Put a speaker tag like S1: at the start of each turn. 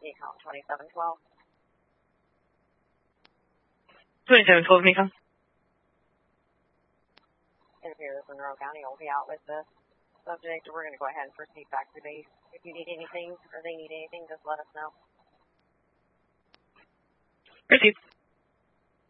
S1: Mecon 2712.
S2: 2712 Mecon.
S1: Interferes Monroe County will be out with the subject. We're going to go ahead and proceed back to base. If you need anything or they need anything, just let us know.
S2: Proceed.